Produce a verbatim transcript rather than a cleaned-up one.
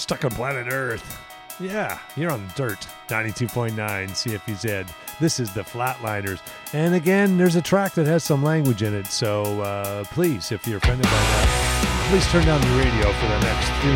stuck on planet Earth. Yeah, you're on the dirt. ninety-two point nine C F E Z. This is the Flatliners. And again, there's a track that has some language in it. So uh, please, if you're offended by that, please turn down the radio for the next three